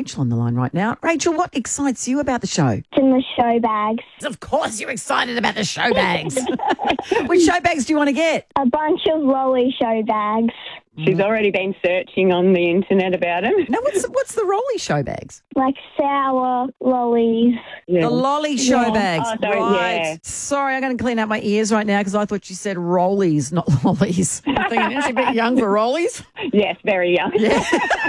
Rachel on the line right now. Rachel, what excites you about the show? It's in the show bags. Of course you're excited about the show bags. Which show bags do you want to get? A bunch of lolly show bags. She's already been searching on the internet about them. Now, what's the rolly show bags? Like sour lollies. The lolly show bags. Oh, sorry, right. yeah. Sorry, I'm going to clean out my ears right now because I thought you said rollies, not lollies. I'm thinking, is she a bit young for rollies? Yes, very young. Yeah.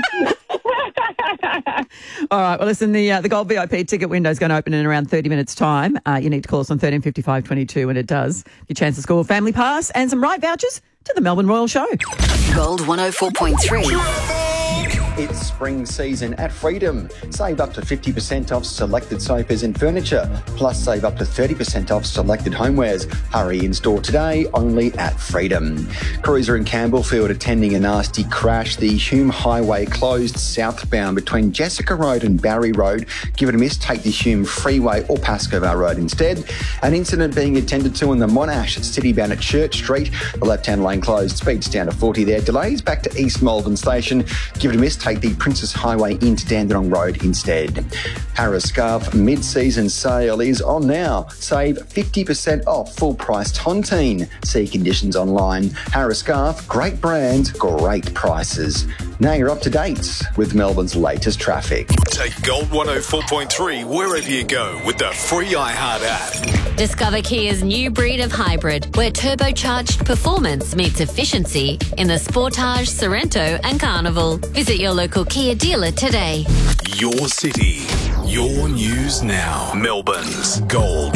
All right. Well, listen, the Gold VIP ticket window is going to open in around 30 minutes' time. You need to call us on 1355 22 when it does. Your chance to score a family pass and some ride vouchers to the Melbourne Royal Show. Gold 104.3. It's spring season at Freedom. Save up to 50% off selected sofas and furniture, plus save up to 30% off selected homewares. Hurry in store today, only at Freedom. Crews are in Campbellfield attending a nasty crash. The Hume Highway closed southbound between Jessica Road and Barry Road. Give it a miss, take the Hume Freeway or Pascoe Road instead. An incident being attended to in the Monash at Citybound at Church Street. The left-hand lane closed, speeds down to 40 there. Delays back to East Malvern Station. Give it a miss, take the Princess Highway into Dandenong Road instead. Harris Scarf mid-season sale is on now. Save 50% off full-priced Tontine. See conditions online. Harris Scarf, great brand, great prices. Now you're up to date with Melbourne's latest traffic. Take Gold 104.3 wherever you go with the free iHeart app. Discover Kia's new breed of hybrid, where turbocharged performance meets efficiency in the Sportage, Sorrento and Carnival. Visit your local Kia dealer today. Your city, your news now. Melbourne's Gold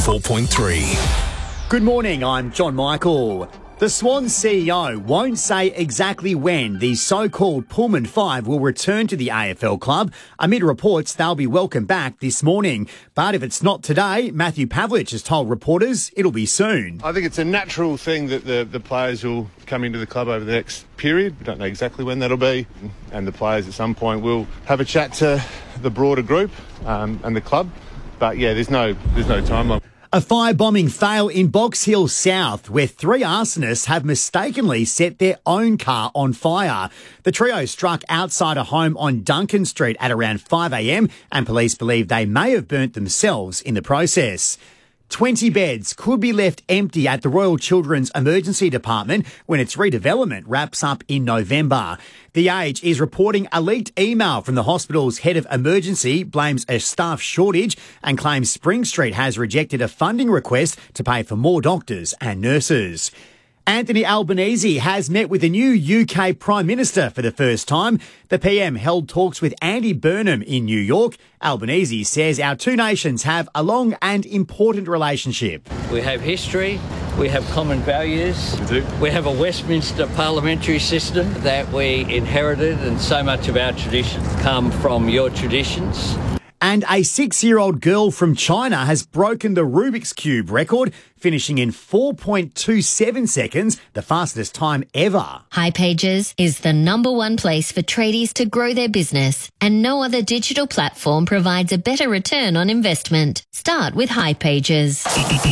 104.3. Good morning, I'm John Michael. The Swans CEO won't say exactly when the so-called Pullman Five will return to the AFL club, amid reports they'll be welcomed back this morning. But if it's not today, Matthew Pavlich has told reporters it'll be soon. I think it's a natural thing that the players will come into the club over the next period. We don't know exactly when that'll be. And the players at some point will have a chat to the broader group and the club. But yeah, there's no timeline. A firebombing fail in Box Hill South, where 3 arsonists have mistakenly set their own car on fire. The trio struck outside a home on Duncan Street at around 5 a.m, and police believe they may have burnt themselves in the process. 20 beds could be left empty at the Royal Children's Emergency Department when its redevelopment wraps up in November. The Age is reporting a leaked email from the hospital's head of emergency blames a staff shortage and claims Spring Street has rejected a funding request to pay for more doctors and nurses. Anthony Albanese has met with the new UK Prime Minister for the first time. The PM held talks with Andy Burnham in New York. Albanese says our two nations have a long and important relationship. We have history, we have common values, we have a Westminster parliamentary system that we inherited, and so much of our traditions come from your traditions. And a 6-year-old girl from China has broken the Rubik's Cube record, finishing in 4.27 seconds, the fastest time ever. hipages is the #1 place for tradies to grow their business, and no other digital platform provides a better return on investment. Start with hipages.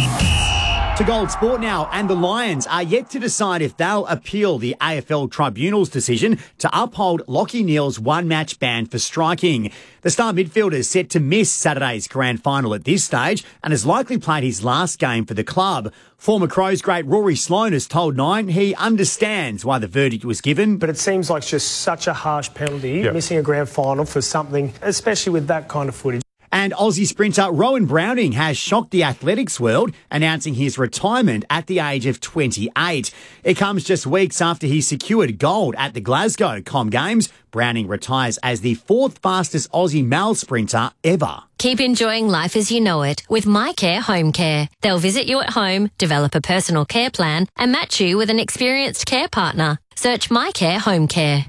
To Gold Sport now, and the Lions are yet to decide if they'll appeal the AFL Tribunal's decision to uphold Lachie Neale's one-match ban for striking. The star midfielder is set to miss Saturday's grand final at this stage and has likely played his last game for the club. Former Crows great Rory Sloane has told Nine he understands why the verdict was given. But it seems like just such a harsh penalty, missing a grand final for something, especially with that kind of footage. And Aussie sprinter Rowan Browning has shocked the athletics world, announcing his retirement at the age of 28. It comes just weeks after he secured gold at the Glasgow Com Games. Browning retires as the 4th fastest Aussie male sprinter ever. Keep enjoying life as you know it with MyCare Home Care. They'll visit you at home, develop a personal care plan, and match you with an experienced care partner. Search MyCare Home Care.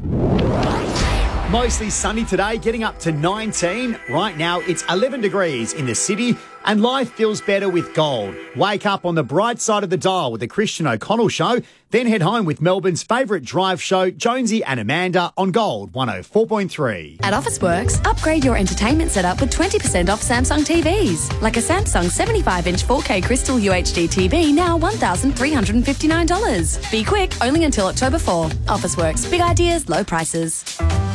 Mostly sunny today, getting up to 19. Right now, it's 11 degrees in the city, and life feels better with gold. Wake up on the bright side of the dial with the Christian O'Connell Show, then head home with Melbourne's favourite drive show, Jonesy and Amanda, on Gold 104.3. At Officeworks, upgrade your entertainment setup with 20% off Samsung TVs. Like a Samsung 75-inch 4K Crystal UHD TV, now $1,359. Be quick, only until October 4. Officeworks, big ideas, low prices.